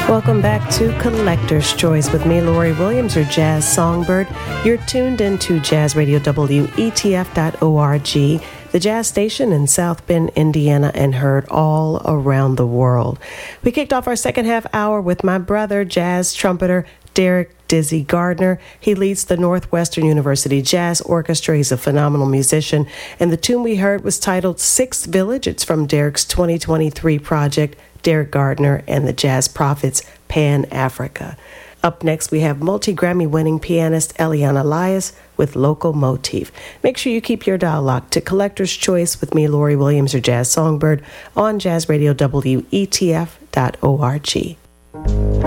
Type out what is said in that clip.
Welcome back to Collector's Choice with me, Lori Williams, or Jazz Songbird. You're tuned into Jazz Radio WETF.org, the jazz station in South Bend, Indiana, and heard all around the world. We kicked off our second half hour with my brother, jazz trumpeter Derek Dizzy Gardner. He leads the Northwestern University Jazz Orchestra. He's a phenomenal musician. And the tune we heard was titled Sixth Village. It's from Derek's 2023 project, Derek Gardner and the Jazz Prophets, Pan Africa. Up next, we have multi-Grammy winning pianist Eliana Elias with Locomotive. Make sure you keep your dial locked to Collector's Choice with me, Lori Williams, or Jazz Songbird, on Jazz Radio WETF.org.